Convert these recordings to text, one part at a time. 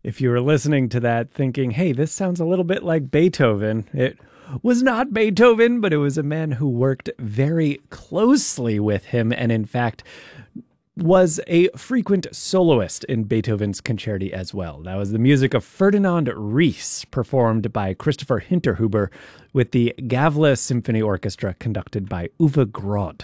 If you were listening to that thinking, hey, this sounds a little bit like Beethoven, it was not Beethoven, but it was a man who worked very closely with him and, in fact, was a frequent soloist in Beethoven's concerti as well. That was the music of Ferdinand Ries, performed by Christopher Hinterhuber with the Gavle Symphony Orchestra, conducted by Uwe Grod.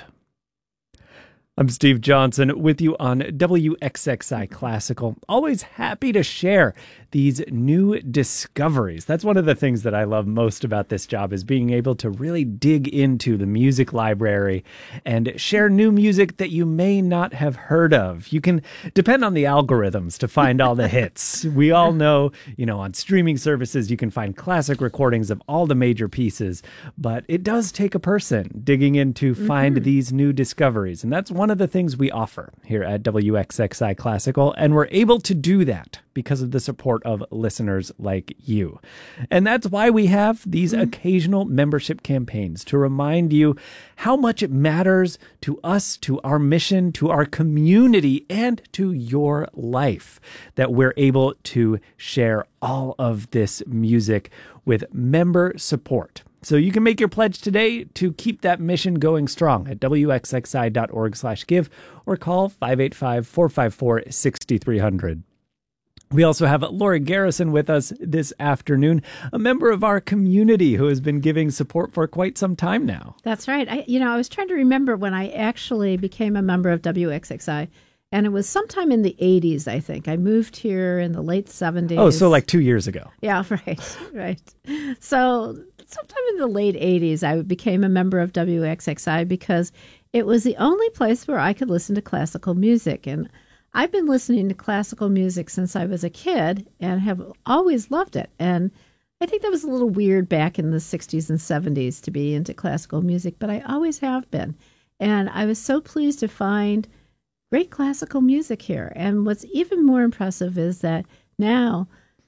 I'm Steve Johnson with you on WXXI Classical. Always happy to share these new discoveries. That's one of the things that I love most about this job, is being able to really dig into the music library and share new music that you may not have heard of. You can depend on the algorithms to find all the hits. We all know, on streaming services, you can find classic recordings of all the major pieces, but it does take a person digging in to find these new discoveries. And that's one of the things we offer here at WXXI Classical, and we're able to do that because of the support of listeners like you. And that's why we have these occasional membership campaigns, to remind you how much it matters to us, to our mission, to our community, and to your life, that we're able to share all of this music with member support. So you can make your pledge today to keep that mission going strong at wxxi.org/give or call 585-454-6300. We also have Laura Garrison with us this afternoon, a member of our community who has been giving support for quite some time now. That's right. I was trying to remember when I actually became a member of WXXI, and it was sometime in the 80s, I think. I moved here in the late 70s. Oh, so like 2 years ago. Yeah, right. So sometime in the late 80s, I became a member of WXXI because it was the only place where I could listen to classical music. And I've been listening to classical music since I was a kid and have always loved it. And I think that was a little weird back in the 60s and 70s to be into classical music, but I always have been. And I was so pleased to find great classical music here. And what's even more impressive is that now,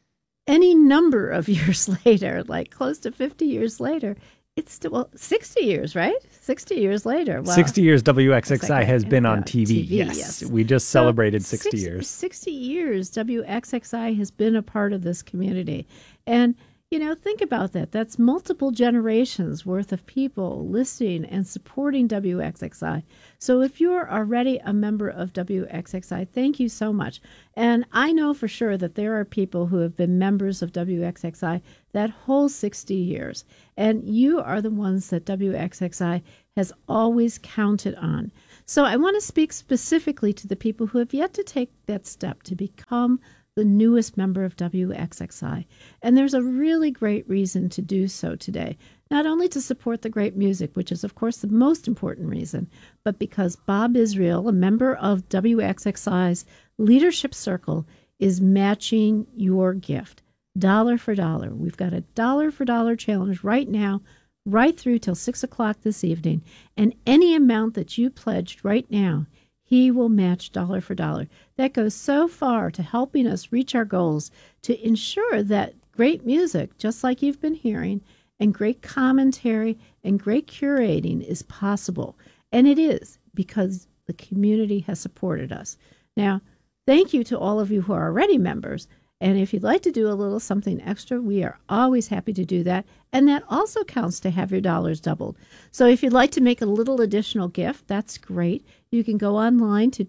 any number of years later, like close to 50 years later, it's still 60 years, right? 60 years later. Well, 60 years WXXI has been on TV. Yes. We just celebrated 60 years. 60 years WXXI has been a part of this community. And, think about that. That's multiple generations worth of people listening and supporting WXXI. So if you're already a member of WXXI, thank you so much. And I know for sure that there are people who have been members of WXXI that whole 60 years. And you are the ones that WXXI has always counted on. So I want to speak specifically to the people who have yet to take that step to become the newest member of WXXI. And there's a really great reason to do so today. Not only to support the great music, which is, of course, the most important reason, but because Bob Israel, a member of WXXI's Leadership Circle, is matching your gift, dollar for dollar. We've got a dollar for dollar challenge right now, right through till 6 o'clock this evening. And any amount that you pledged right now, he will match dollar for dollar. That goes so far to helping us reach our goals, to ensure that great music, just like you've been hearing, and great commentary and great curating is possible. And it is, because the community has supported us. Now, thank you to all of you who are already members. And if you'd like to do a little something extra, we are always happy to do that. And that also counts to have your dollars doubled. So if you'd like to make a little additional gift, that's great. You can go online to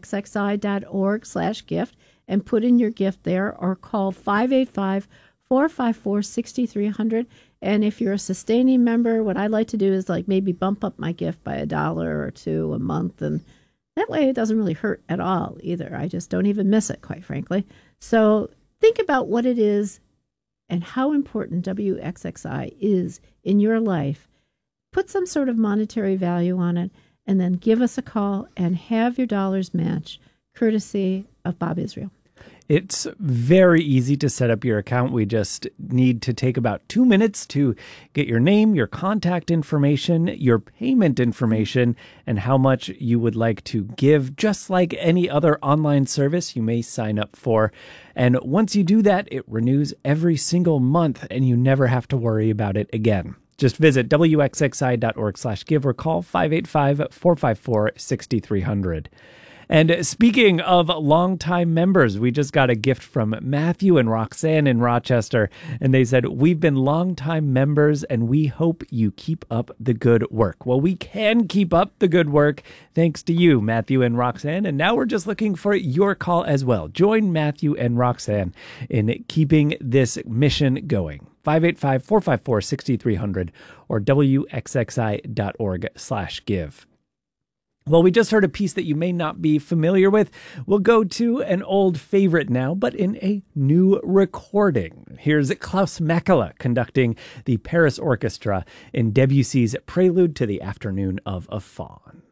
wxxi.org/gift and put in your gift there, or call 585-454-6300. And if you're a sustaining member, what I'd like to do is maybe bump up my gift by $1 or $2 a month. And that way it doesn't really hurt at all either. I just don't even miss it, quite frankly. So think about what it is and how important WXXI is in your life. Put some sort of monetary value on it, and then give us a call and have your dollars match, courtesy of Bob Israel. It's very easy to set up your account. We just need to take about 2 minutes to get your name, your contact information, your payment information, and how much you would like to give, just like any other online service you may sign up for. And once you do that, it renews every single month, and you never have to worry about it again. Just visit wxxi.org/give or call 585-454-6300. And speaking of longtime members, we just got a gift from Matthew and Roxanne in Rochester, and they said, "We've been longtime members, and we hope you keep up the good work." Well, we can keep up the good work thanks to you, Matthew and Roxanne, and now we're just looking for your call as well. Join Matthew and Roxanne in keeping this mission going. 585-454-6300 or wxxi.org/give. Well, we just heard a piece that you may not be familiar with. We'll go to an old favorite now, but in a new recording. Here's Klaus Mäkelä conducting the Paris Orchestra in Debussy's Prelude to the Afternoon of a Faun.